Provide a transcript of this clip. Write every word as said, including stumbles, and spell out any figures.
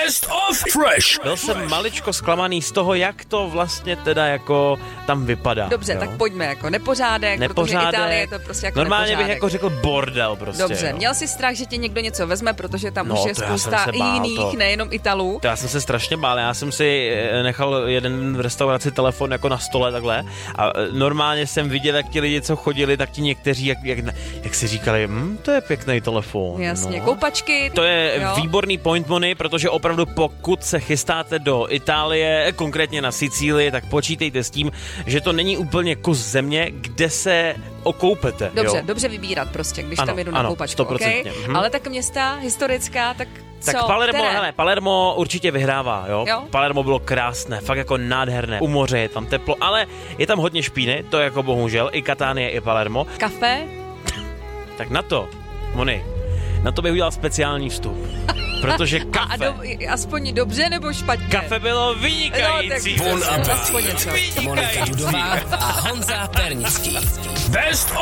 Best of Fresh. Byl jsem maličko zklamaný z toho, jak to vlastně teda jako tam vypadá. Dobře, jo? tak pojďme jako nepořádek, nepořádek, protože Itálie je to prostě jako normálně nepořádek. bych jako řekl bordel prostě. Dobře, jo. měl jsi strach, že ti někdo něco vezme, protože tam No, už je to já jsem spousta se bál, jiných, to. nejenom Italů. To já jsem se strašně bál, já jsem si nechal jeden v restauraci telefon jako na stole takhle a normálně jsem viděl, jak ti lidi, co chodili, tak ti někteří, jak, jak, jak si říkali, hm, to je pěkný telefon. Jasně, no. koupačky. To je jo. výborný point money, protože opravdu pokud se chystáte do Itálie, konkrétně na Sicílii, tak počítejte s tím, že to není úplně kus země, kde se okoupete. Dobře, jo? dobře vybírat prostě, když Ano, tam jedu na ano, koupačku, sto procent. okay? Mhm. Ale tak města historická, tak co? Tak Palermo, Které? hele, Palermo určitě vyhrává, jo? jo? Palermo bylo krásné, fakt jako nádherné. U moře je tam teplo, ale je tam hodně špíny, to jako bohužel, i Katánie, i Palermo. Kafe? Tak na to, Moni, na to bych udělal speciální vstup. Protože kafe... A, a do, aspoň dobře nebo špatně? Kafe bylo vynikající. No, tak, Bon appetit. aspoň něco. Monika Dudová a Honza Pernický. Best